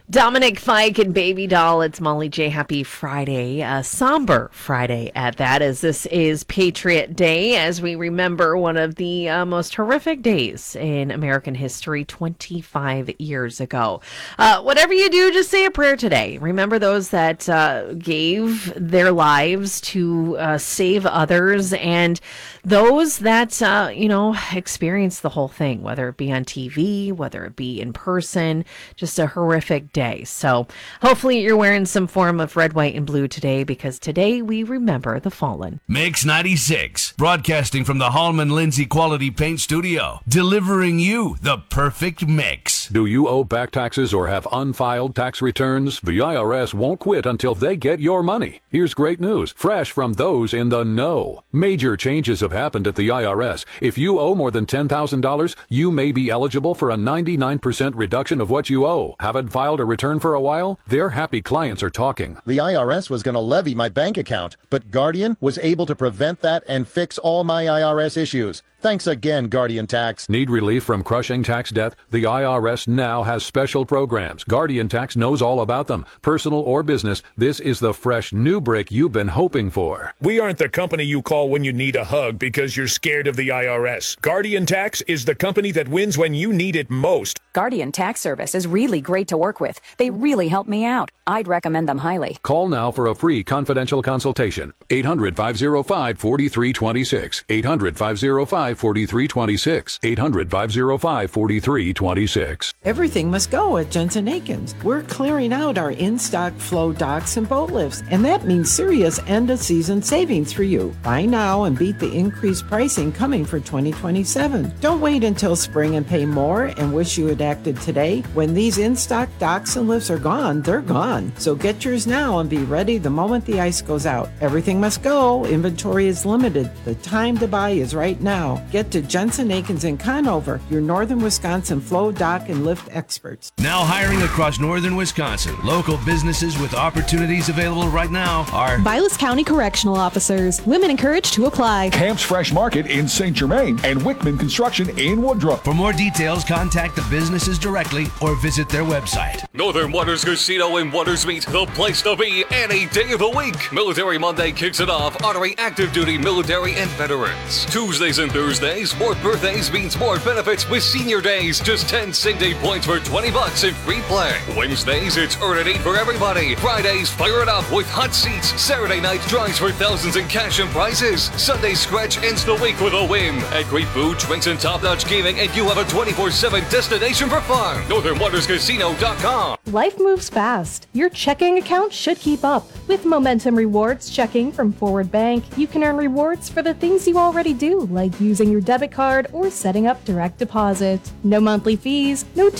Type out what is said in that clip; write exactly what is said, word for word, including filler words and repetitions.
Dominic Fike and Baby Doll. It's Molly J. Happy Friday, a somber Friday at that, as this is Patriot Day, as we remember one of the uh, most horrific days in American history twenty-five years ago. Uh, whatever you do, just say a prayer today. Remember those that uh, gave their lives to uh, save others, and those that, uh, you know, experienced the whole thing, whether it be on T V, whether it be in person, just a horrific day. So hopefully you're wearing some form of red, white, and blue today, because today we remember the fallen. Mix ninety-six, broadcasting from the Hallman Lindsay Quality Paint Studio, delivering you the perfect mix. Do you owe back taxes or have unfiled tax returns? The I R S won't quit until they get your money. Here's great news, fresh from those in the know. Major changes have happened at the I R S. If you owe more than ten thousand dollars, you may be eligible for a ninety-nine percent reduction of what you owe. Haven't filed a return for a while? Their happy clients are talking. The I R S was going to levy my bank account, but Guardian was able to prevent that and fix all my I R S issues. Thanks again, Guardian Tax. Need relief from crushing tax debt? The I R S now has special programs. Guardian Tax knows all about them. Personal or business, this is the fresh new break you've been hoping for. We aren't the company you call when you need a hug because you're scared of the I R S. Guardian Tax is the company that wins when you need it most. Guardian Tax Service is really great to work with. They really help me out. I'd recommend them highly. Call now for a free confidential consultation. eight hundred, five oh five, four three two six. eight hundred, five oh five, four three two six. eight hundred, five oh five, four three two six. Everything must go at Jensen Akins. We're clearing out our in-stock flow docks and boat lifts, and that means serious end-of-season savings for you. Buy now and beat the increased pricing coming for twenty twenty-seven. Don't wait until spring and pay more and wish you had acted today. When these in-stock docks and lifts are gone, they're gone. So get yours now and be ready the moment the ice goes out. Everything must go. Inventory is limited. The time to buy is right now. Get to Jensen Akins in Conover, your Northern Wisconsin flow, dock, and lift experts. Now hiring across northern Wisconsin. Local businesses with opportunities available right now are Vilas County Correctional Officers. Women encouraged to apply. Camp's Fresh Market in Saint Germain and Wickman Construction in Woodruff. For more details, contact the businesses directly or visit their website. Northern Waters Casino in Waters Meet, the place to be any day of the week. Military Monday kicks it off, honoring active duty military and veterans. Tuesdays and Thursdays, more birthdays means more benefits with senior days. Just ten same day points for twenty bucks in free play. Wednesdays, it's earn and eat for everybody. Fridays, fire it up with hot seats. Saturday night drives for thousands in cash and prizes. Sunday scratch ends the week with a win. At great food, drinks, and top-notch gaming, and you have a twenty-four seven destination for fun. Northern Waters Casino dot com. Life moves fast. Your checking account should keep up. With Momentum Rewards checking from Forward Bank, you can earn rewards for the things you already do, like using your debit card or setting up direct deposit. No monthly fees, no